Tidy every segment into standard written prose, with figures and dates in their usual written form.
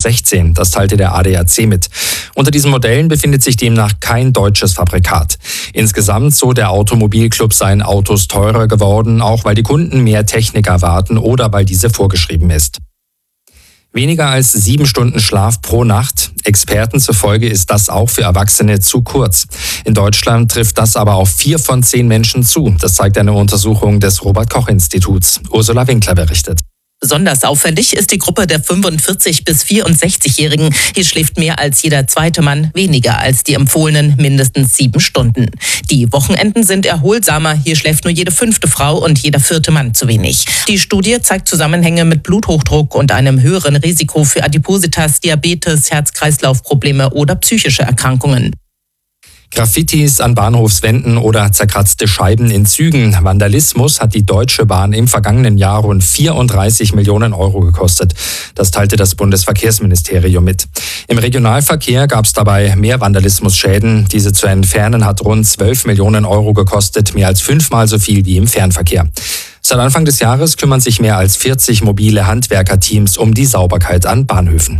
2016. Das teilte der ADAC mit. Unter diesen Modellen befindet sich demnach kein deutsches Fabrikat. Insgesamt, so der Automobilclub, seien Autos teurer geworden, auch weil die Kunden mehr Technik erwarten oder weil diese vorgeschrieben ist. Weniger als 7 Stunden Schlaf pro Nacht. Experten zufolge ist das auch für Erwachsene zu kurz. In Deutschland trifft das aber auf 4 von 10 Menschen zu. Das zeigt eine Untersuchung des Robert-Koch-Instituts. Ursula Winkler berichtet. Besonders auffällig ist die Gruppe der 45- bis 64-Jährigen. Hier schläft mehr als jeder zweite Mann weniger als die empfohlenen mindestens 7 Stunden. Die Wochenenden sind erholsamer. Hier schläft nur jede 5. Frau und jeder 4. Mann zu wenig. Die Studie zeigt Zusammenhänge mit Bluthochdruck und einem höheren Risiko für Adipositas, Diabetes, Herz-Kreislauf-Probleme oder psychische Erkrankungen. Graffitis an Bahnhofswänden oder zerkratzte Scheiben in Zügen. Vandalismus hat die Deutsche Bahn im vergangenen Jahr rund 34 Millionen Euro gekostet. Das teilte das Bundesverkehrsministerium mit. Im Regionalverkehr gab es dabei mehr Vandalismusschäden. Diese zu entfernen hat rund 12 Millionen Euro gekostet, mehr als 5-mal so viel wie im Fernverkehr. Seit Anfang des Jahres kümmern sich mehr als 40 mobile Handwerkerteams um die Sauberkeit an Bahnhöfen.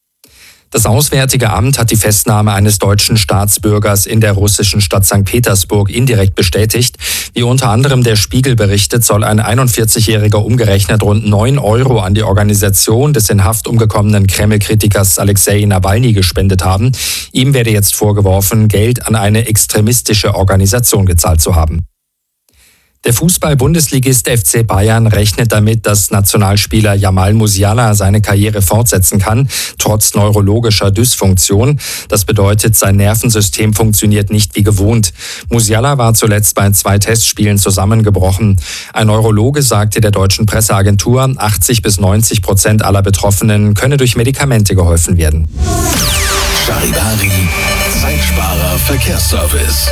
Das Auswärtige Amt hat die Festnahme eines deutschen Staatsbürgers in der russischen Stadt St. Petersburg indirekt bestätigt. Wie unter anderem der Spiegel berichtet, soll ein 41-Jähriger umgerechnet rund 9 Euro an die Organisation des in Haft umgekommenen Kreml-Kritikers Alexei Nawalny gespendet haben. Ihm werde jetzt vorgeworfen, Geld an eine extremistische Organisation gezahlt zu haben. Der Fußball-Bundesligist FC Bayern rechnet damit, dass Nationalspieler Jamal Musiala seine Karriere fortsetzen kann, trotz neurologischer Dysfunktion. Das bedeutet, sein Nervensystem funktioniert nicht wie gewohnt. Musiala war zuletzt bei 2 Testspielen zusammengebrochen. Ein Neurologe sagte der deutschen Presseagentur, 80-90% aller Betroffenen könne durch Medikamente geholfen werden. Charivari, Zeitsparer Verkehrsservice.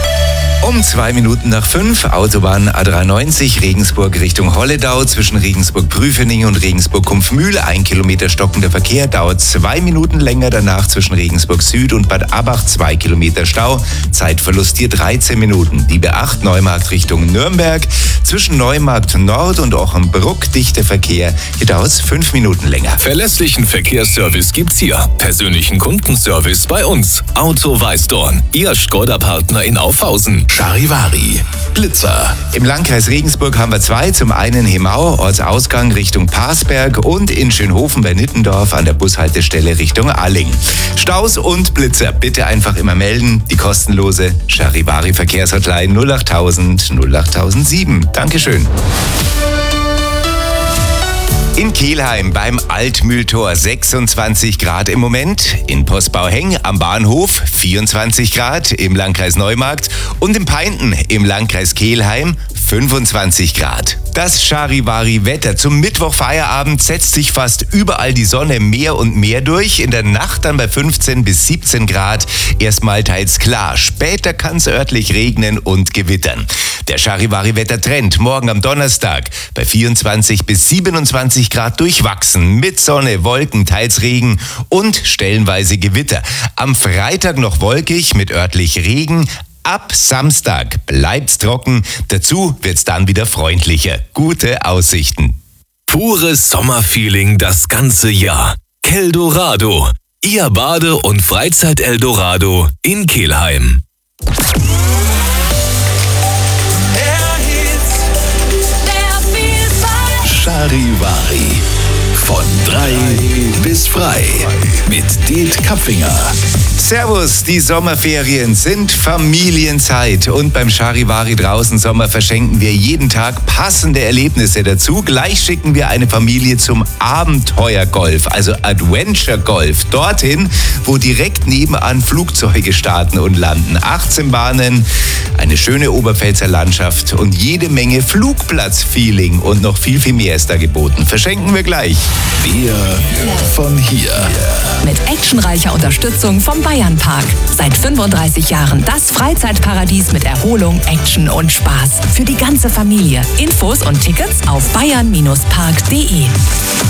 Um 2 Minuten nach 5, Autobahn A93 Regensburg Richtung Holledau zwischen Regensburg-Prüfening und Regensburg-Kumpfmühl. 1 Kilometer stockender Verkehr, dauert 2 Minuten länger. Danach zwischen Regensburg Süd und Bad Abach 2 Kilometer Stau. Zeitverlust hier 13 Minuten. Die B8 Neumarkt Richtung Nürnberg. Zwischen Neumarkt Nord und Ochenbruck dichter Verkehr. Hier dauert es 5 Minuten länger. Verlässlichen Verkehrsservice gibt's hier. Persönlichen Kundenservice bei uns. Auto Weißdorn. Ihr Škoda-Partner in Aufhausen. Charivari, Blitzer. Im Landkreis Regensburg haben wir 2. Zum einen Hemau, Ortsausgang Richtung Parsberg und in Schönhofen bei Nittendorf an der Bushaltestelle Richtung Alling. Staus und Blitzer bitte einfach immer melden. Die kostenlose Charivari Verkehrshotline 08000 08007. Dankeschön. In Kelheim beim Altmühltor 26 Grad im Moment, in Postbauheng am Bahnhof 24 Grad, im Landkreis Neumarkt und in Peinten im Landkreis Kelheim 25 Grad. Das Charivari-Wetter zum Mittwochfeierabend setzt sich fast überall die Sonne mehr und mehr durch. In der Nacht dann bei 15 bis 17 Grad. Erstmal teils klar. Später kann es örtlich regnen und gewittern. Der Charivari-Wettertrend morgen am Donnerstag bei 24 bis 27 Grad durchwachsen. Mit Sonne, Wolken, teils Regen und stellenweise Gewitter. Am Freitag noch wolkig mit örtlich Regen. Ab Samstag bleibt's trocken, dazu wird's dann wieder freundlicher. Gute Aussichten. Pures Sommerfeeling das ganze Jahr. Keldorado, Ihr Bade- und Freizeit-Eldorado in Kelheim. Charivari. Von 3 bis frei mit Det Kapfinger. Servus, die Sommerferien sind Familienzeit und beim Charivari draußen Sommer verschenken wir jeden Tag passende Erlebnisse dazu. Gleich schicken wir eine Familie zum Abenteuergolf, also Adventure Golf, dorthin, wo direkt nebenan Flugzeuge starten und landen. 18 Bahnen, eine schöne Oberpfälzer Landschaft und jede Menge Flugplatzfeeling und noch viel, viel mehr ist da geboten. Verschenken wir gleich. Wir von hier. Mit actionreicher Unterstützung vom Bayernpark. Seit 35 Jahren das Freizeitparadies mit Erholung, Action und Spaß. Für die ganze Familie. Infos und Tickets auf bayern-park.de.